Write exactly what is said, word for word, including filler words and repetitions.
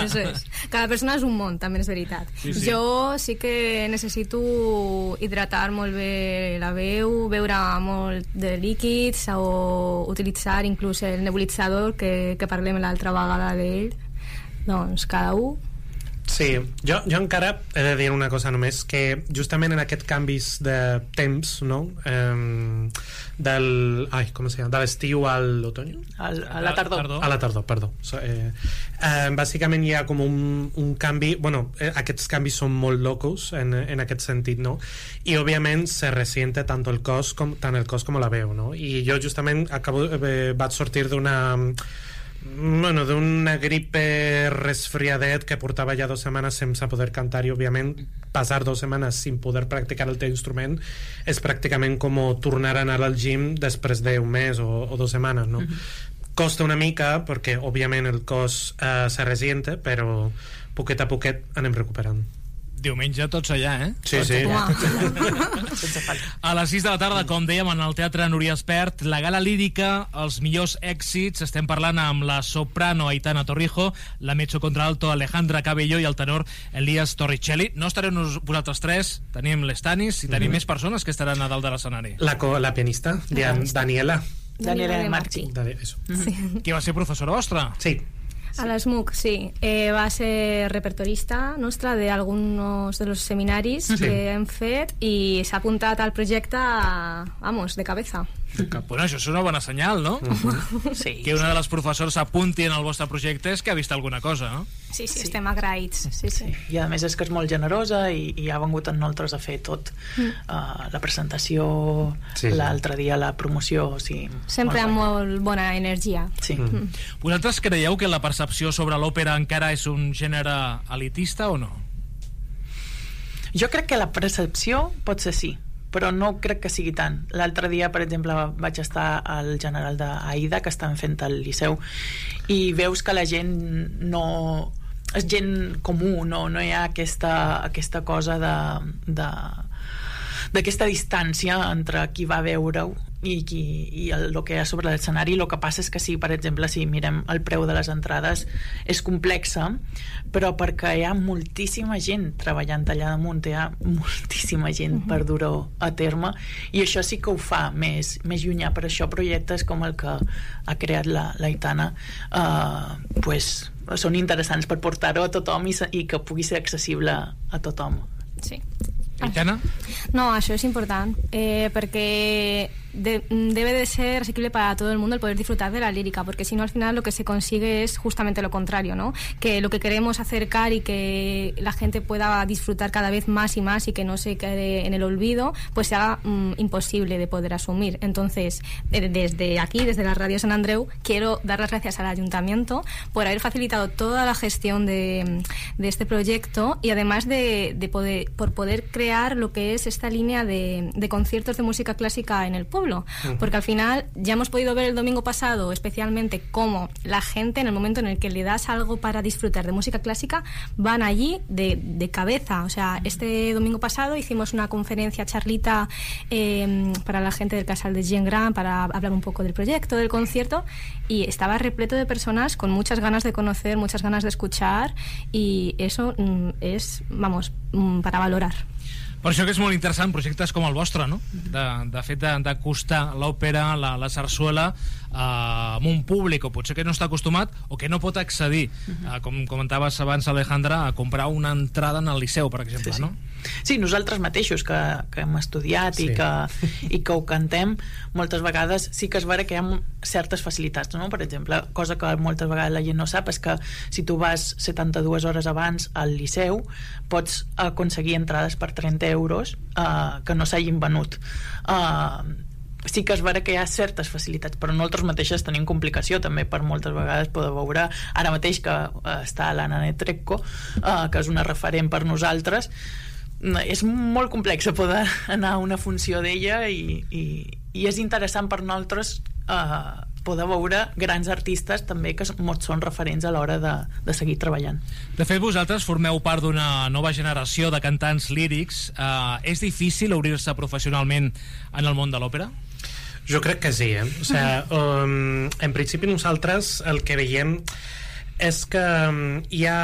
Eso és. Cada persona és un món, també és veritat. Sí, sí. Jo sí que necessito hidratar molt bé la veu, beure molt de líquids o utilitzar inclús el nebulitzador que, que parlem l'altra vegada d'ell. Doncs cada un. Sí, jo, jo encara he de dir una cosa només, que justament en aquests canvis de temps, no? Um, del... Ai, com se llama? De l'estiu a l'otoño? A la tardor. A la tardor, perdó. So, eh, eh, bàsicament hi ha com un, un canvi... Bueno, eh, aquests canvis són molt locos en, en aquest sentit, no? I, òbviament, se resiente tant el cos com, tant el cos com la veu, no? I jo, justament, acabo, eh, vaig sortir d'una... bueno, d'una gripe resfriadet que portava ja dues setmanes sense poder cantar, i òbviament passar dues setmanes sin poder practicar el teu instrument és pràcticament com tornar a anar al gym després d'un mes o, o dues setmanes, no? Mm-hmm. Costa una mica perquè òbviament el cos eh, se resiente, però poquet a poquet anem recuperant. Diumenge tots allà, eh? Sí, sí. A les sis de la tarda, com dèiem, en el Teatre Núria Espert, la gala lírica, els millors èxits. Estem parlant amb la soprano Aitana Torrijo, la mezzocontralto Alejandra Cabello i el tenor Elias Torricelli. No estarem vosaltres tres, tenim l'Estanis i tenim mm-hmm. més persones que estaran a dalt de l'escenari. La, la pianista, la pianista. Daniela. Daniela de Marchi. Eso. Sí. Qui va ser professora vostra? Sí. A la S M U C, sí. Eh, va ser repertorista nostra de algunos de los seminaris sí. que hem fet i s'ha apuntat al projecte, vamos, de cabeza. Bueno, això és una bona senyal, no? Uh-huh. Sí, que una sí. de les professors s'apunti en el vostre projecte és que ha vist alguna cosa, no? Sí, sí, sí. Estem agraïts. Sí, sí. Sí. I a més és que és molt generosa i, i ha vengut amb nosaltres a fer tot. Mm. Uh, la presentació, sí. l'altre dia la promoció, o sigui, sempre amb molt bona energia. Sí. Mm. Vosaltres creieu que la percepció sobre l'òpera encara és un gènere elitista o no? Jo crec que la percepció pot ser sí, però no crec que sigui tant. L'altre dia, per exemple, vaig estar al General d'Aida, que estan fent al Liceu, i veus que la gent no... és gent comú, no, no hi ha aquesta, aquesta cosa de, de, d'aquesta distància entre qui va veure-ho i, qui, i el, el que hi ha sobre l'escenari. El que passa és que sí, per exemple, si mirem el preu de les entrades és complexa, però perquè hi ha moltíssima gent treballant allà damunt, hi ha moltíssima gent uh-huh. per dur-ho a terme, i això sí que ho fa més, més llunyà. Per això projectes com el que ha creat la, la Aitana eh, pues, són interessants per portar-ho a tothom i, i que pugui ser accessible a tothom. Sí. Aitana? No, això és important eh, perquè de, debe de ser asequible para todo el mundo el poder disfrutar de la lírica, porque si no al final lo que se consigue es justamente lo contrario, ¿no? Que lo que queremos acercar y que la gente pueda disfrutar cada vez más y más y que no se quede en el olvido, pues se haga mm, imposible de poder asumir. Entonces, eh, desde aquí, desde la Radio San Andreu, quiero dar las gracias al Ayuntamiento por haber facilitado toda la gestión de, de este proyecto y además de, de poder, por poder crear lo que es esta línea de, de conciertos de música clásica en el pueblo. Uh-huh. Porque al final ya hemos podido ver el domingo pasado especialmente cómo la gente en el momento en el que le das algo para disfrutar de música clásica van allí de, de cabeza. O sea, este domingo pasado hicimos una conferencia charlita eh, para la gente del Casal de Gent Gran para hablar un poco del proyecto, del concierto, y estaba repleto de personas con muchas ganas de conocer, muchas ganas de escuchar, y eso mm, es, vamos, mm, para valorar. Per això que és molt interessant projectes com el vostre, no? De, de fet d'acostar l'òpera, la, la sarsuela eh, amb un públic o potser que no està acostumat o que no pot accedir, uh-huh. eh, com comentaves abans, Alejandra, a comprar una entrada en el Liceu, per exemple, sí, sí. no? Sí, nosaltres mateixos que, que hem estudiat sí. i, que, i que ho cantem, moltes vegades sí que es veurà que hi ha certes facilitats, no? Per exemple, cosa que moltes vegades la gent no sap és que si tu vas setanta-dues hores abans al Liceu pots aconseguir entrades per trenta euros eh, que no s'hagin venut. Eh, sí que es veurà que hi ha certes facilitats, però nosaltres mateixes tenim complicació també, per moltes vegades podeu veure ara mateix que eh, està l'Anna Netrebko, eh, que és una referent per nosaltres. És molt complex poder anar a una funció d'ella i, i, i és interessant per nosaltres eh, poder veure grans artistes també que molts són referents a l'hora de, de seguir treballant. De fet, vosaltres formeu part d'una nova generació de cantants lírics. Eh, és difícil obrir-se professionalment en el món de l'òpera? Jo crec que sí, eh? O sigui, um, en principi nosaltres el que veiem és que um, hi ha